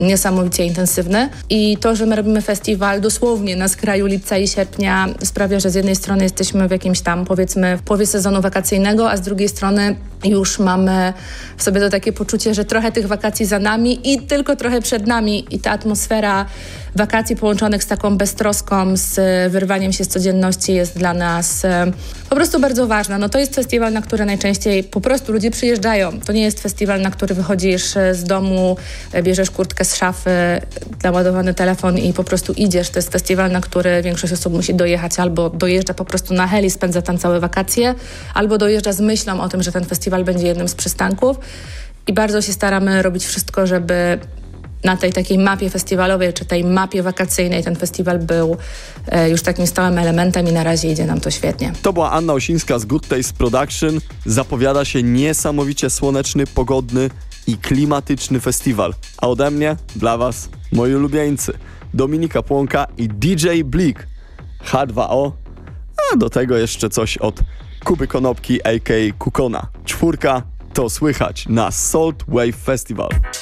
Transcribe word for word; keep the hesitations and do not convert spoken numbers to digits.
niesamowicie intensywny. I to, że my robimy festiwal dosłownie na skraju lipca i sierpnia, sprawia, że z jednej strony jesteśmy w jakimś tam, powiedzmy, w połowie sezonu wakacyjnego, a z drugiej strony już mamy w sobie to takie poczucie, że trochę tych wakacji za nami i tylko trochę przed nami. I ta atmosfera wakacji połączonych z taką beztroską, z wyrwaniem się z codzienności jest dla nas e, po prostu bardzo ważna. No to jest festiwal, na który najczęściej po prostu ludzie przyjeżdżają. To nie jest festiwal, na który wychodzisz z domu, bierzesz kurtkę z szafy, naładowany telefon i po prostu idziesz. To jest festiwal, na który większość osób musi dojechać albo dojeżdża po prostu na heli, spędza tam całe wakacje, albo dojeżdża z myślą o tym, że ten festiwal będzie jednym z przystanków. I bardzo się staramy robić wszystko, żeby na tej takiej mapie festiwalowej, czy tej mapie wakacyjnej ten festiwal był e, już takim stałym elementem i na razie idzie nam to świetnie. To była Anna Osińska z Good Taste Production. Zapowiada się niesamowicie słoneczny, pogodny i klimatyczny festiwal. A ode mnie, dla was, moi ulubieńcy, Dominika Płonka i D J Blik, H dwa O, a do tego jeszcze coś od Kuby Konopki, a k a. Kukona. Czwórka to słychać na Salt Wave Festival.